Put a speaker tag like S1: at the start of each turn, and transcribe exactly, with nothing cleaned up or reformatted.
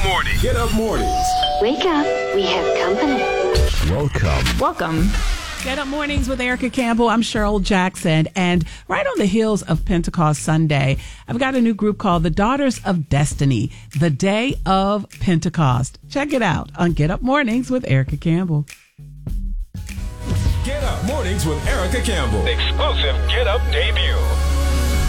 S1: morning. Get up mornings.
S2: Wake up. We have company.
S1: Welcome.
S3: Welcome.
S4: Get Up Mornings with Erica Campbell. I'm Cheryl Jackson. And right on the heels of Pentecost Sunday, I've got a new group called the Daughters of Destiny, the Day of Pentecost. Check it out on Get Up Mornings with Erica Campbell.
S1: Get Up Mornings with Erica Campbell. Exclusive Get Up debut.